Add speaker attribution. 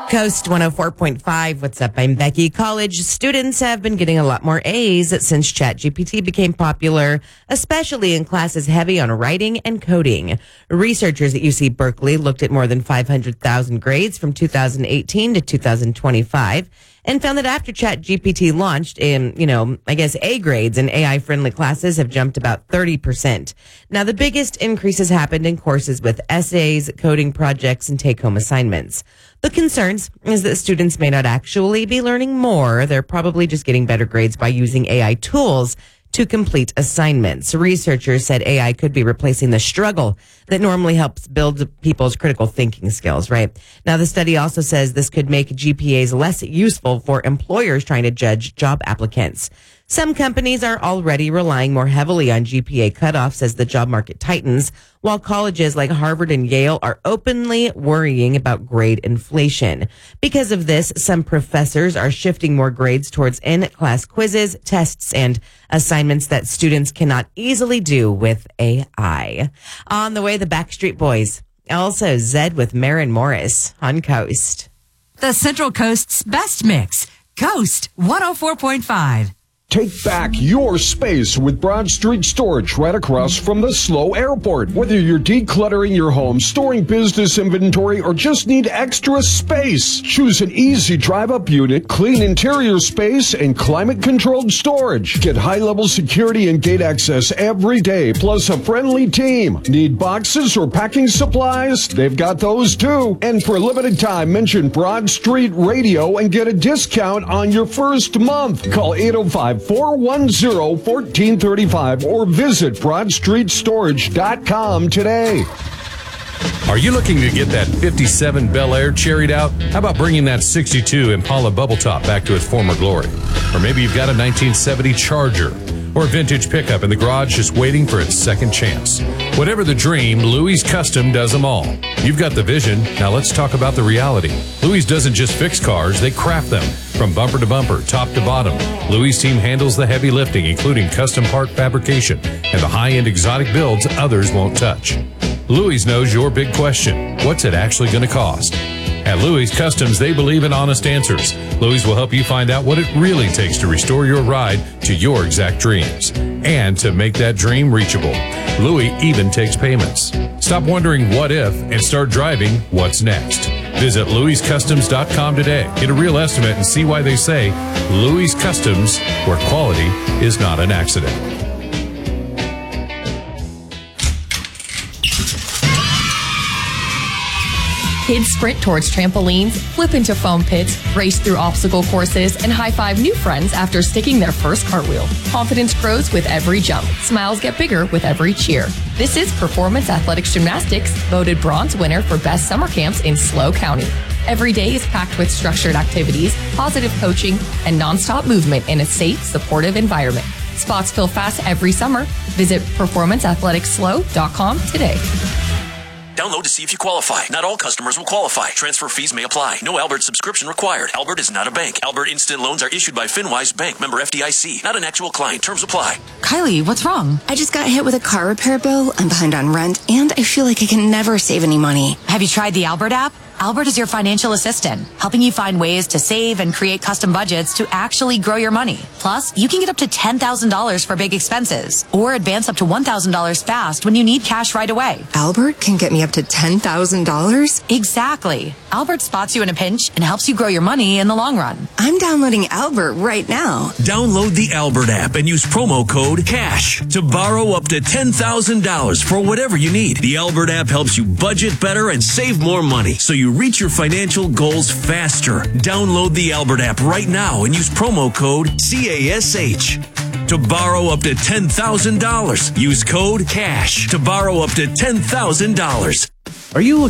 Speaker 1: Coast 104.5. What's up? I'm Becky. College students have been getting a lot more A's since ChatGPT became popular, especially in classes heavy on writing and coding. Researchers at UC Berkeley looked at more than 500,000 grades from 2018 to 2025 and found that after ChatGPT launched A grades in AI-friendly classes have jumped about 30%. Now, the biggest increases happened in courses with essays, coding projects, and take-home assignments. The concerns is that students may not actually be learning more. They're probably just getting better grades by using AI tools to complete assignments. Researchers said AI could be replacing the struggle that normally helps build people's critical thinking skills, right? Now, the study also says this could make GPAs less useful for employers trying to judge job applicants. Some companies are already relying more heavily on GPA cutoffs as the job market tightens, while colleges like Harvard and Yale are openly worrying about grade inflation. Because of this, some professors are shifting more grades towards in-class quizzes, tests, and assignments that students cannot easily do with AI. On the way, the Backstreet Boys. Also, Zed with Maren Morris on Coast.
Speaker 2: The Central Coast's best mix. Coast 104.5.
Speaker 3: Take back your space with Broad Street Storage right across from the SLO Airport. Whether you're decluttering your home, storing business inventory, or just need extra space, choose an easy drive-up unit, clean interior space, and climate-controlled storage. Get high-level security and gate access every day, plus a friendly team. Need boxes or packing supplies? They've got those too. And for a limited time, mention Broad Street Radio and get a discount on your first month. Call 805-410-1435 or visit BroadStreetStorage.com today.
Speaker 4: Are you looking to get that 57 Bel Air cherried out? How about bringing that 62 Impala Bubble Top back to its former glory? Or maybe you've got a 1970 Charger or a vintage pickup in the garage just waiting for its second chance. Whatever the dream, Louis Custom does them all. You've got the vision, now let's talk about the reality. Louis doesn't just fix cars, they craft them. From bumper to bumper, top to bottom, Louis' team handles the heavy lifting, including custom part fabrication and the high-end exotic builds others won't touch. Louis knows your big question. What's it actually going to cost? At Louis Customs, they believe in honest answers. Louis will help you find out what it really takes to restore your ride to your exact dreams and to make that dream reachable. Louis even takes payments. Stop wondering what if and start driving what's next. Visit LouisCustoms.com today. Get a real estimate and see why they say Louis Customs, where quality is not an accident.
Speaker 5: Kids sprint towards trampolines, flip into foam pits, race through obstacle courses, and high-five new friends after sticking their first cartwheel. Confidence grows with every jump. Smiles get bigger with every cheer. This is Performance Athletics Gymnastics, voted bronze winner for best summer camps in SLO County. Every day is packed with structured activities, positive coaching, and nonstop movement in a safe, supportive environment. Spots fill fast every summer. Visit performanceathleticslo.com today.
Speaker 6: Download to see if you qualify. Not all customers will qualify. Transfer fees may apply. No Albert subscription required. Albert is not a bank. Albert Instant Loans are issued by FinWise Bank, member FDIC. Not an actual client. Terms apply.
Speaker 2: Kylie, what's wrong?
Speaker 7: I just got hit with a car repair bill. I'm behind on rent, and I feel like I can never save any money.
Speaker 2: Have you tried the Albert app? Albert is your financial assistant, helping you find ways to save and create custom budgets to actually grow your money. Plus, you can get up to $10,000 for big expenses or advance up to $1,000 fast when you need cash right away.
Speaker 7: Albert can get me up to $10,000?
Speaker 2: Exactly. Albert spots you in a pinch and helps you grow your money in the long run.
Speaker 7: I'm downloading Albert right now.
Speaker 6: Download the Albert app and use promo code CASH to borrow up to $10,000 for whatever you need. The Albert app helps you budget better and save more money so you reach your financial goals faster. Download the Albert app right now and use promo code CASH to borrow up to $10,000. Use code CASH to borrow up to $10,000.
Speaker 8: Are you